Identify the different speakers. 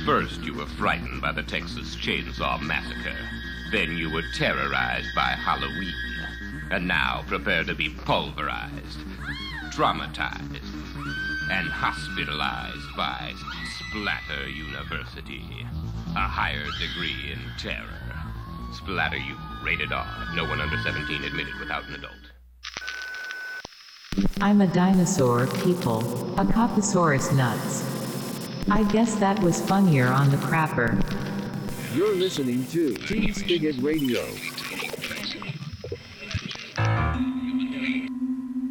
Speaker 1: First, you were frightened by the Texas Chainsaw Massacre. Then you were terrorized by Halloween. And now prepare to be pulverized, traumatized, and hospitalized by Splatter University. A higher degree in terror. Splatter U, rated R. No one under 17 admitted without an adult.
Speaker 2: I'm a dinosaur, people. A Coposaurus nuts. I guess that was funnier on the crapper.
Speaker 3: You're listening to Teen Spigot Radio.